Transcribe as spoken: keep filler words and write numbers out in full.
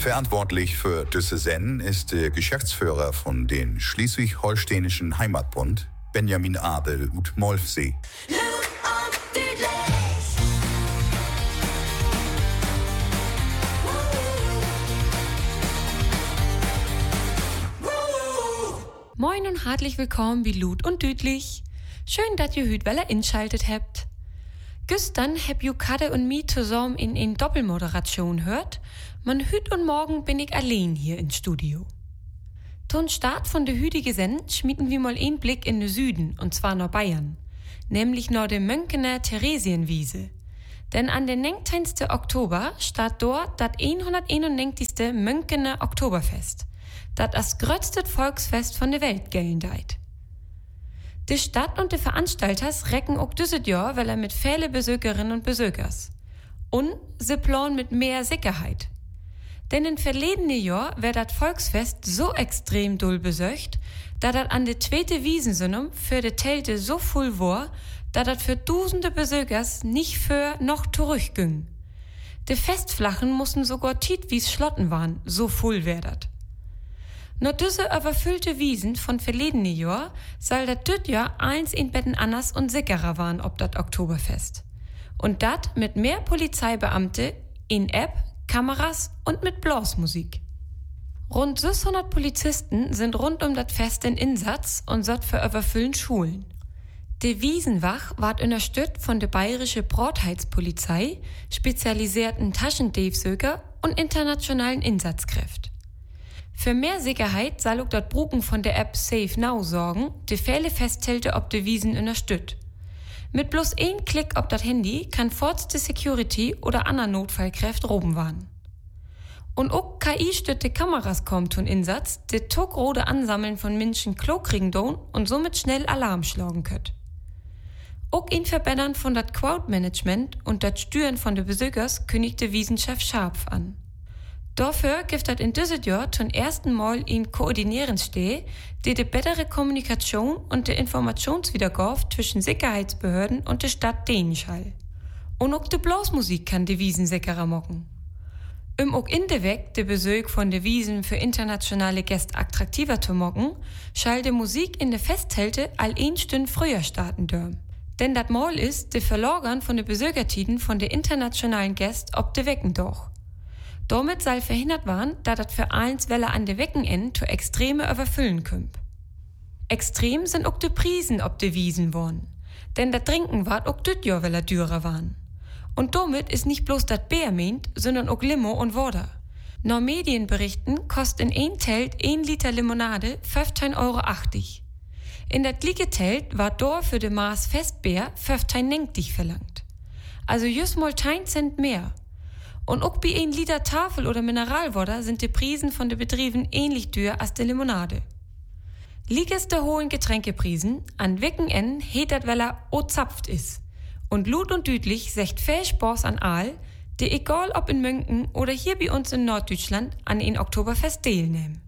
Verantwortlich für diese Sendung ist der Geschäftsführer von den Schleswig-Holsteinischen Heimatbund, Benjamin Adel ut Molfsee. Moin und herzlich willkommen bei Lut und Düdlich. Schön, dass ihr heute wieder inschaltet habt. Gestern hab ihr Kade und mi zusammen in eine Doppelmoderation hört. Man hüt und morgen bin ich allein hier im Studio. Zum Start von der hütigen Sendung schmieden wir mal einen Blick in den Süden, und zwar nach Bayern. Nämlich nach der Mönkener Theresienwiese. Denn an den neunzehnten Oktober steht dort das hunderteinundneunzigste Mönkener Oktoberfest. Das das größte Volksfest von der Welt gelten. Die Stadt und die Veranstalters recken auch dieses Jahr, weil er mit viele Besucherinnen und Besuchers. Und sie planen mit mehr Sicherheit. Denn im verledenen Jahr wird das Volksfest so extrem doll besucht, dass das an der zweite Wiesensonnum für die Zelte so voll war, dass das für tausende Besuchers nicht für noch zurückging. Die Festflachen mussten sogar tietwies schlotten waren, so voll wär dat. Nur diese überfüllte Wiesen von verledenen Jahr soll das dit Jahr eins in Betten anders und sicherer waren ob das Oktoberfest. Und dat mit mehr Polizeibeamte, in App, Kameras und mit Blasmusik. Rund sechshundert Polizisten sind rund um das Fest in Einsatz und sorgt für überfüllen Schulen. Die Wiesenwach ward unterstützt von der Bayerische Brotheitspolizei, spezialisierten Taschendiebsöger und internationalen Einsatzkräften. Für mehr Sicherheit soll auch das Bruken von der App Safe Now sorgen, die Fälle festhält, ob die Wiesen unterstützt. Mit bloß ein Klick auf das Handy kann forts die Security oder andere Notfallkräfte roben waren. Und auch K I-stützte Kameras kommen zum Einsatz, die togrode Ansammeln von Menschen klo kriegen don und somit schnell Alarm schlagen könnt. Auch in Verbändern von das Crowdmanagement und das Steuern von den Besuchers kündigte Wiesenchef Scharpf an. Dafür gibt es in diesem Jahr zum ersten Mal in Koordinieren stehen, die die bessere Kommunikation und die Informationswiedergabe zwischen Sicherheitsbehörden und der Stadt dienen soll. Und auch die Blasmusik kann die Wiesen sicherer machen. Um auch in der Weg die Besuch von den Wiesen für internationale Gäste attraktiver zu machen, soll die Musik in der Festhelte all ein Stünd früher starten dürfen. Denn das Mal ist die Verlagern von den Besuchertiden von den internationalen Gästen ob die Wecken doch. Damit soll verhindert werden, dass das für eins Welle an de Wochenende zu Extreme überfüllen kümmt. Extrem sind auch die Prisen ob de Wiesen worden. Denn das Trinken ward auch dit Jahr welle dürer waren. Und damit ist nicht bloß das Bier meint, sondern auch Limo und Wasser. Nach Medienberichten kostet in ein Telt ein Liter Limonade fünfzehn Euro achtzig. In das gleiche Telt war dort für de Maß Festbier fünfzehn neunzig verlangt. Also just mal zehn Cent mehr. Und auch bei ein Liter Tafel oder Mineralwasser sind die Prisen von den Betrieben ähnlich teuer als die Limonade. Liegt der hohen Getränkeprisen an Wochenenden het dat weller o zapft is. Und Lut und Düdlich secht viel Spaß an all, die egal ob in München oder hier bei uns in Norddeutschland an ein Oktoberfest teilnehmen.